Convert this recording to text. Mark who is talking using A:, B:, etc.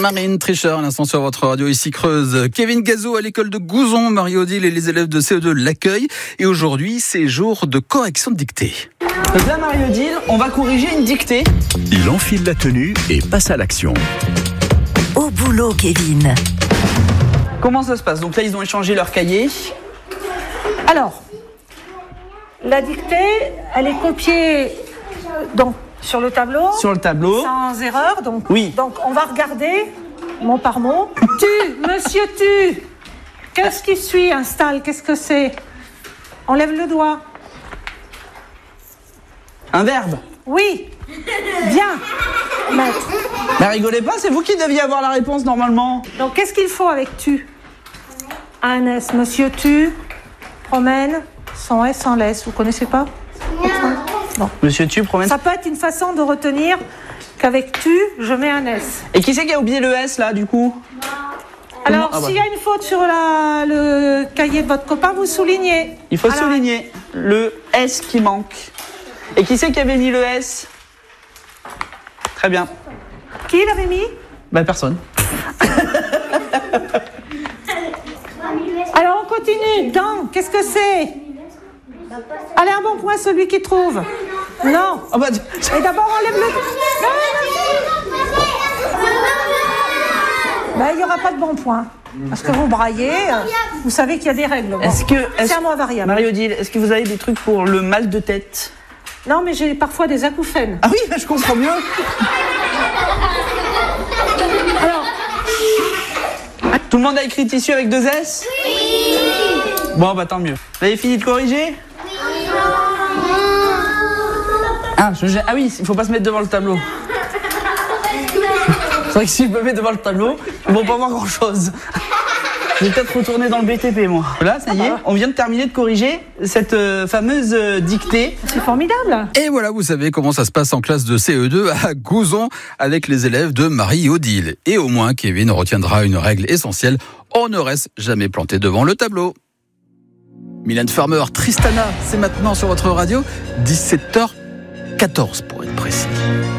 A: Marine Tricheur, à l'instant sur votre radio ici Creuse. Kevin Gazot à l'école de Gouzon, Marie-Odile et les élèves de CE2 l'accueillent. Et aujourd'hui, c'est jour de correction de dictée.
B: Donc là, Marie-Odile, on va corriger une dictée.
C: Il enfile la tenue et passe à l'action.
D: Au boulot, Kevin.
B: Comment ça se passe? Donc là, ils ont échangé leur cahier.
E: Alors, la dictée, elle est copiée donc, sur le tableau.
B: Sur le tableau.
E: Sans erreur. Donc,
B: Oui.
E: Donc, on va regarder mot par mot. Tu, monsieur, tu. Qu'est-ce qui suit? Installe, qu'est-ce que c'est? On lève le doigt.
B: Un verbe.
E: Oui. Bien, maître.
B: Mais rigolez pas, c'est vous qui deviez avoir la réponse normalement.
E: Donc, qu'est-ce qu'il faut avec tu? Un S. Monsieur, tu promène sans S, sans laisse. Vous connaissez pas? Non.
B: Monsieur, tu promènes.
E: Ça peut être une façon de retenir qu'avec tu, je mets un S.
B: Et qui c'est qui a oublié le S là, du coup?
E: Alors,
B: Ah bah.
E: s'il y a une faute sur le cahier de votre copain, vous soulignez.
B: Il faut
E: Alors,
B: souligner le S qui manque. Et qui c'est qui avait mis le S? Très bien.
E: Qui l'avait mis?
B: Bah personne.
E: Alors, on continue. Dans, qu'est-ce que c'est? Allez, un bon point, celui qui trouve. Non.
B: Oh bah,
E: Et d'abord, on lève le... Ben, il n'y aura pas de bon point. Parce que vous braillez, vous savez qu'il y a des règles. Bon. C'est un mot variable.
B: Marie-Odile, est-ce que vous avez des trucs pour le mal de tête?
E: Non, mais j'ai parfois des acouphènes.
B: Ah oui, je comprends mieux.
E: Alors,
B: Tout le monde a écrit tissu avec 2 S? Oui. Bon, bah tant mieux. Vous avez fini de corriger? Oui. Ah oui, il faut pas se mettre devant le tableau. C'est vrai que si je me mets devant le tableau, ils vont pas voir grand-chose. Je vais peut-être retourner dans le BTP, moi. Là, ça y est, on vient de terminer de corriger cette fameuse dictée.
E: c'est formidable.
A: Et voilà, vous savez comment ça se passe en classe de CE2 à Gouzon avec les élèves de Marie-Odile. Et au moins, Kevin retiendra une règle essentielle, on ne reste jamais planté devant le tableau. Mylène Farmer, Tristana, c'est maintenant sur votre radio, 17h14 pour être précis.